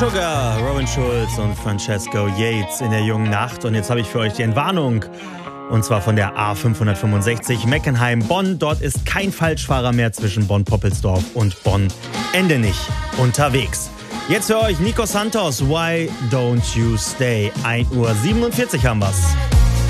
Sugar, Robin Schulz und Francesco Yates in der jungen Nacht. Und jetzt habe ich für euch die Entwarnung. Und zwar von der A565 Meckenheim-Bonn. Dort ist kein Falschfahrer mehr zwischen Bonn-Poppelsdorf und Bonn-Endenich unterwegs. Jetzt für euch Nico Santos, Why Don't You Stay? 1:47 Uhr haben wir's.